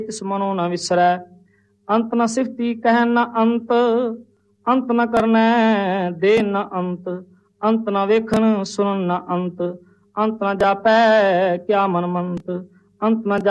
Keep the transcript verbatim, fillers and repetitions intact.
ਤਿਸ ਮਨੋ ਨ ਵਿਸਰੈ। ਅੰਤ ਨ ਸਿਫਤੀ ਕਹਿ ਨ ਅੰਤ, ਅੰਤ ਨ ਕਰਨੈ ਦੇ ਨ ਅੰਤ। ਅੰਤ ਨ ਵੇਖਣ ਸੁਣਨ ਨ ਅੰਤ, ਅੰਤ ਨ ਜਾਪੈ ਕਿਆ ਮਨ ਮੰਤ। ਅੰਤ ਨ